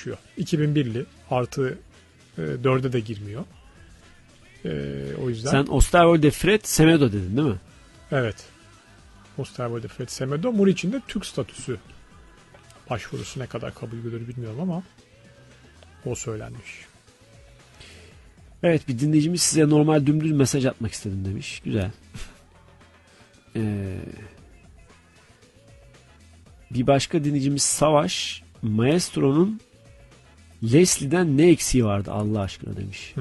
geçiyor. 2001'li artı 4'e de girmiyor. O yüzden. Sen Osterwolde Fred Semedo dedin değil mi? Evet. Osterwolde Fred Semedo. Muriç'in de Türk statüsü başvurusu ne kadar kabul görür bilmiyorum ama o söylenmiş. Evet, bir dinleyicimiz size normal dümdüz mesaj atmak istedim demiş. Güzel. Bir başka dinleyicimiz Savaş, Maestro'nun Leslie'den ne eksiği vardı Allah aşkına demiş.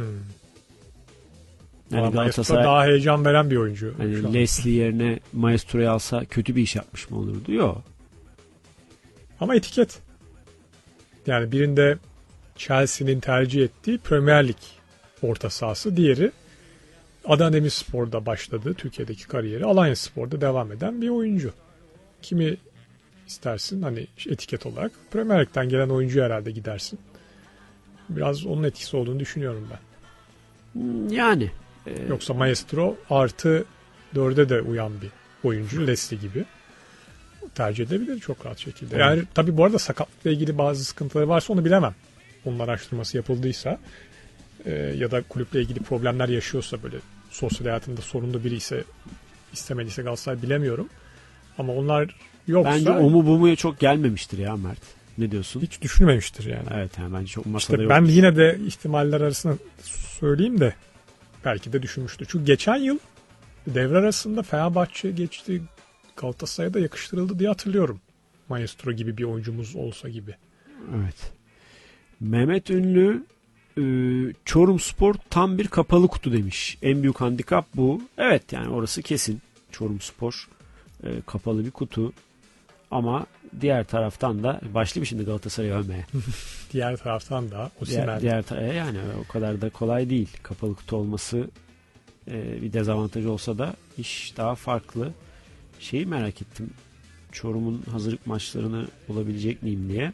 Yani Galatasaray daha heyecan veren bir oyuncu. Hani Leslie yerine Maestro'yu alsa kötü bir iş yapmış mı olurdu? Yok. Ama etiket. Yani birinde Chelsea'nin tercih ettiği Premier Lig orta sahası, diğeri Adana Demirspor'da başladı Türkiye'deki kariyeri, Alanyaspor'da devam eden bir oyuncu. Kimi istersin hani etiket olarak? Premier Lig'den gelen oyuncu herhalde gidersin. Biraz onun etkisi olduğunu düşünüyorum ben. Yani. Yoksa Maestro artı 4'e de uyan bir oyuncu, Leslie gibi. Tercih edebilir çok rahat şekilde. Yani tabii bu arada sakatlıkla ilgili bazı sıkıntıları varsa onu bilemem. Onun araştırması yapıldıysa ya da kulüple ilgili problemler yaşıyorsa, böyle sosyal hayatında sorunlu biri ise, istemediyse Galatasaray, bilemiyorum. Ama onlar yoksa... Bence o mu bu mu çok gelmemiştir ya Mert. Ne diyorsun? Hiç düşünmemiştir yani. Evet, yani bence çok masada işte yok. ben yine de ihtimaller arasında söyleyeyim de belki de düşünmüştür. Çünkü geçen yıl devre arasında Fenerbahçe geçti, Galatasaray'a da yakıştırıldı diye hatırlıyorum. Maestro gibi bir oyuncumuz olsa gibi. Evet. Mehmet Ünlü Çorumspor tam bir kapalı kutu demiş. En büyük handikap bu. Evet, yani orası kesin. Çorumspor kapalı bir kutu. Ama diğer taraftan da başlı bir şimdi Galatasaray'ı övmeye. Diğer taraftan da yani o kadar da kolay değil. Kapalı kutu olması bir dezavantaj olsa da iş daha farklı. Şeyi merak ettim. Çorum'un hazırlık maçlarını bulabilecek miyim diye.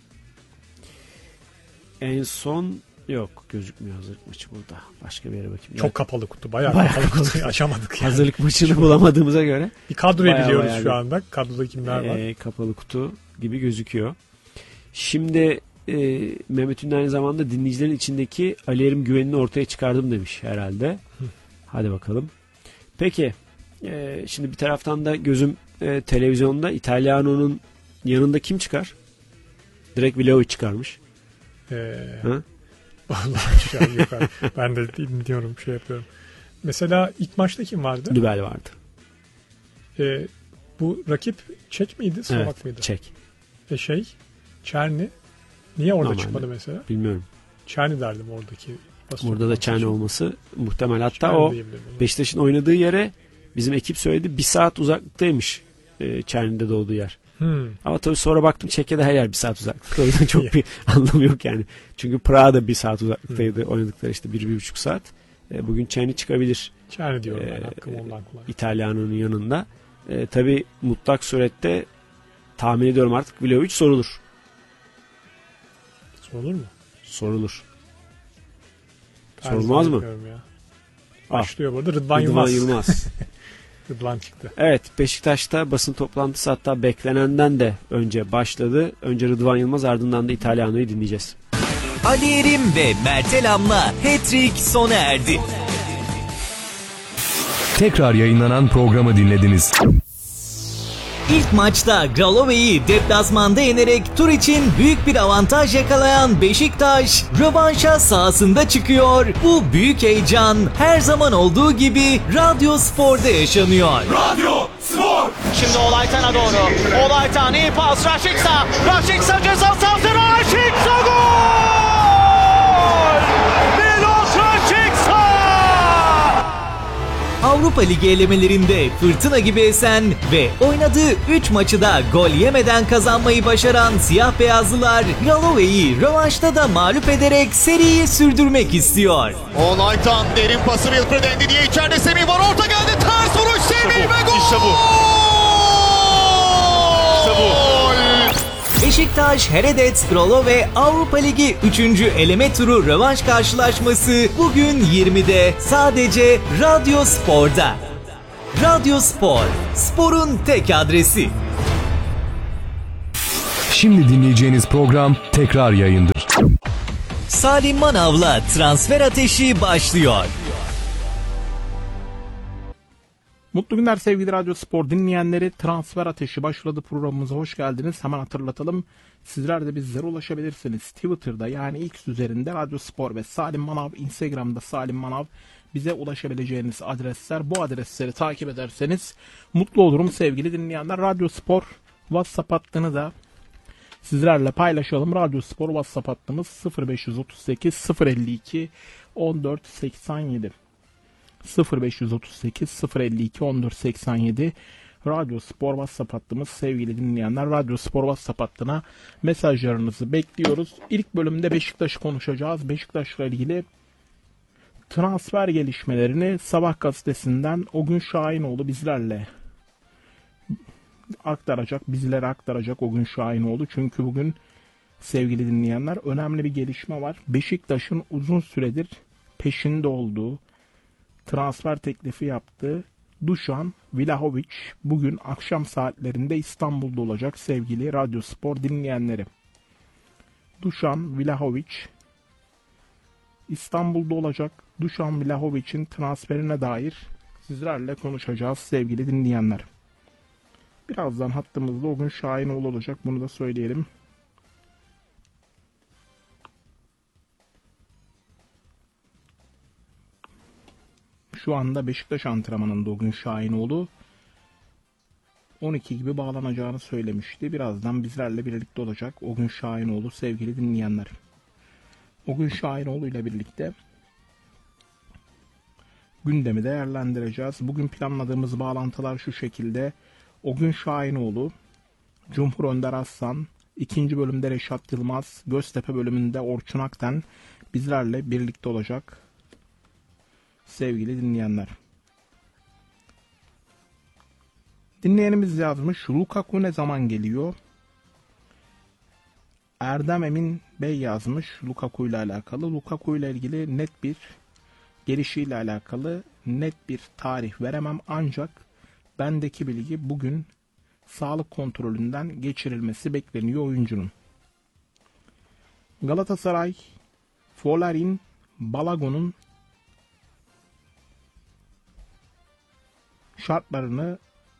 En son yok, gözükmüyor hazırlık maçı burada. Başka bir yere bakayım. Çok kapalı kutu. Bayağı kapalı kutu. Açamadık yani. Hazırlık maçını bulamadığımıza göre. Bir kadroyu biliyoruz şu anda. Kadroda kimler var? Kapalı kutu gibi gözüküyor. Şimdi Mehmet Ünlü aynı zamanda dinleyicilerin içindeki Ali Erim güvenini ortaya çıkardım demiş herhalde. Hadi bakalım. Peki. Şimdi bir taraftan da gözüm televizyonda İtalyano'nun yanında kim çıkar? Direkt Vlahovic çıkarmış. Vallahi şu an yok abi. Ben de dinliyorum, şey yapıyorum. Mesela ilk maçta kim vardı? Nübel vardı. Bu rakip Çek miydi? Slovak mıydı? Çek. Çerni. Niye orada Normalde çıkmadı mesela? Bilmiyorum. Çerni derdim oradaki. Orada da Çerni olması muhtemel. Hatta o Beşiktaş'ın oynadığı yere bizim ekip söyledi, 1 saat uzaklıktaymış Çerni'de doğduğu yer. Ama tabii sonra baktım Çekya'da her yer 1 saat uzaklıkta. O yüzden çok bir anlamı yok yani. Çünkü Prag'da 1 saat uzaklıktaydı oynadıkları, işte 1-1,5 saat. Bugün Çerni çıkabilir. Çerni diyorum ben, hakkım ondan kullanıyorum. İtalyano'nun yanında. Tabii mutlak surette tahmin ediyorum artık Vlahovic sorulur. Sorulur mu? Sorulur. Sorulmaz mı? Ya. Başlıyor burada Rıdvan Yılmaz. Rıdvan çıktı. Evet, Beşiktaş'ta basın toplantısı hatta beklenenden de önce başladı. Önce Rıdvan Yılmaz, ardından da İtalyano'yu dinleyeceğiz. Ali Erim ve Mert Elam'la Hat-Trick sona erdi. Tekrar yayınlanan programı dinlediniz. İlk maçta Gralove'yi deplasmanda yenerek tur için büyük bir avantaj yakalayan Beşiktaş rövanşa sahasında çıkıyor. Bu büyük heyecan her zaman olduğu gibi Radyo Spor'da yaşanıyor. Radyo Spor! Şimdi Olaytan'a doğru. Olaytan iyi pas. Raşiksa. Raşiksa ceza sahasına. Raşiksa gol! Milos Raşiksa! Avrupa Ligi elemelerinde fırtına gibi esen ve oynadığı 3 maçı da gol yemeden kazanmayı başaran siyah beyazlılar Gralove'yi rövanşta da mağlup ederek seriyi sürdürmek istiyor. Olaytan derin pası Wilfred Endidi'ye, içeride Semih var, orta geldi, ters vuruş Semih ve gol! İşte bu. İşte bu. Beşiktaş Heredec Gralove Avrupa Ligi 3. eleme turu rövanş karşılaşması bugün 20'de sadece Radyo Spor'da. Radyo Spor, sporun tek adresi. Şimdi dinleyeceğiniz program tekrar yayındır. Salim Manav'la Transfer Ateşi başlıyor. Mutlu günler sevgili Radyo Spor dinleyenleri. Transfer Ateşi başladı, programımıza hoş geldiniz. Hemen hatırlatalım. Sizler de bizlere ulaşabilirsiniz. Twitter'da yani X üzerinde Radyo Spor ve Salim Manav, Instagram'da Salim Manav bize ulaşabileceğiniz adresler. Bu adresleri takip ederseniz mutlu olurum sevgili dinleyenler. Radyo Spor WhatsApp hattını da sizlerle paylaşalım. Radyo Spor WhatsApp hattımız 0538 052 1487. 0538 052 1487 Radyo Spor WhatsApp hattımız sevgili dinleyenler. Radyo Spor WhatsApp hattına mesajlarınızı bekliyoruz. İlk bölümde Beşiktaş'ı konuşacağız. Beşiktaş'la ilgili transfer gelişmelerini Sabah gazetesinden Ogün Şahinoğlu bizlere aktaracak Ogün Şahinoğlu. Çünkü bugün sevgili dinleyenler önemli bir gelişme var. Beşiktaş'ın uzun süredir peşinde olduğu, transfer teklifi yaptığı Dušan Vlahović bugün akşam saatlerinde İstanbul'da olacak sevgili Radyo Spor dinleyenleri. Dušan Vlahović İstanbul'da olacak. Dušan Vlahović'in transferine dair sizlerle konuşacağız sevgili dinleyenler. Birazdan hattımızda Ogün Şahinoğlu olacak, bunu da söyleyelim. Şu anda Beşiktaş antrenmanında Ogün Şahinoğlu 12 gibi bağlanacağını söylemişti. Birazdan bizlerle birlikte olacak Ogün Şahinoğlu sevgili dinleyenler. Ogün Şahinoğlu ile birlikte gündemi değerlendireceğiz. Bugün planladığımız bağlantılar şu şekilde: Ogün Şahinoğlu, Cumhur Önder Aslan, ikinci bölümde Reşat Yılmaz, Göztepe bölümünde Orçun Akten bizlerle birlikte olacak sevgili dinleyenler. Dinleyenimiz yazmış, Lukaku ne zaman geliyor? Erdem Emin Bey yazmış Lukaku ile alakalı. Lukaku ile ilgili net bir gelişiyle alakalı net bir tarih veremem, ancak bendeki bilgi bugün sağlık kontrolünden geçirilmesi bekleniyor oyuncunun. Galatasaray Folarin Balagon'un şartlarını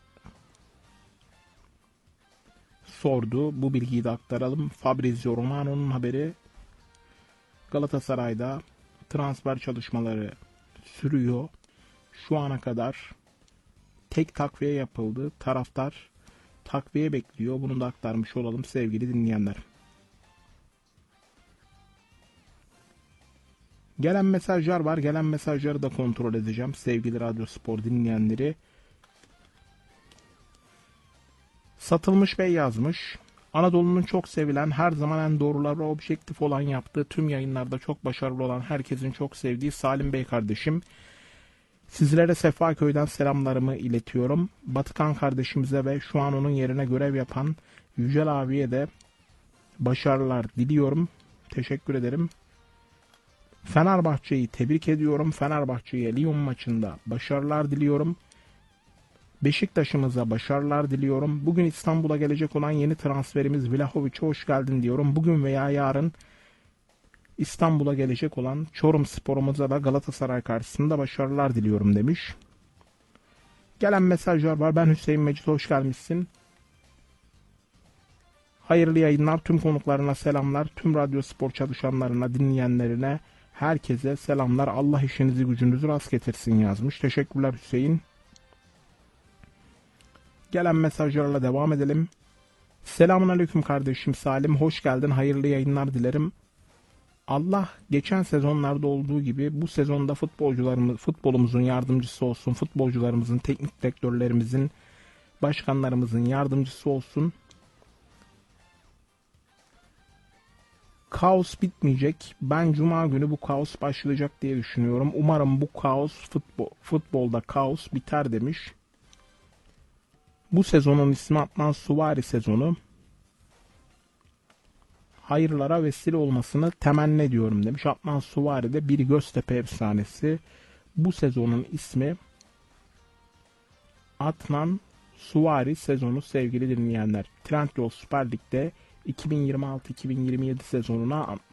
sordu. Bu bilgiyi de aktaralım. Fabrizio Romano'nun haberi. Galatasaray'da transfer çalışmaları sürüyor. Şu ana kadar tek takviye yapıldı. Taraftar takviye bekliyor. Bunu da aktarmış olalım sevgili dinleyenler. Gelen mesajlar var. Gelen mesajları da kontrol edeceğim sevgili Radyo Spor dinleyenleri. Satılmış Bey yazmış. Anadolu'nun çok sevilen, her zaman en doğrulara objektif olan yaptığı, tüm yayınlarda çok başarılı olan, herkesin çok sevdiği Salim Bey kardeşim. Sizlere Sefaköy'den selamlarımı iletiyorum. Batıkan kardeşimize ve şu an onun yerine görev yapan Yücel abiye de başarılar diliyorum. Teşekkür ederim. Fenerbahçe'yi tebrik ediyorum. Fenerbahçe'ye Lyon maçında başarılar diliyorum. Beşiktaş'ımıza başarılar diliyorum. Bugün İstanbul'a gelecek olan yeni transferimiz Vlahović'e hoş geldin diyorum. Bugün veya yarın İstanbul'a gelecek olan Çorumspor'umuza da Galatasaray karşısında başarılar diliyorum demiş. Gelen mesajlar var. Ben Hüseyin Mecit, hoş gelmişsin. Hayırlı yayınlar. Tüm konuklarına selamlar. Tüm Radyo Spor çalışanlarına, dinleyenlerine, herkese selamlar. Allah işinizi gücünüzü rast getirsin yazmış. Teşekkürler Hüseyin. Gelen mesajlarla devam edelim. Selamünaleyküm kardeşim Salim. Hoş geldin. Hayırlı yayınlar dilerim. Allah geçen sezonlarda olduğu gibi bu sezonda futbolumuzun yardımcısı olsun. Futbolcularımızın, teknik direktörlerimizin, başkanlarımızın yardımcısı olsun. Kaos bitmeyecek. Ben Cuma günü bu kaos başlayacak diye düşünüyorum. Umarım bu kaos, futbolda kaos biter demiş. Bu sezonun ismi Adnan Suvari sezonu. Hayırlara vesile olmasını temenni ediyorum demiş. Adnan Suvari de bir Göztepe efsanesi. Bu sezonun ismi Adnan Suvari sezonu sevgili dinleyenler. Trendyol Süper Lig'de 2026-2027 sezonuna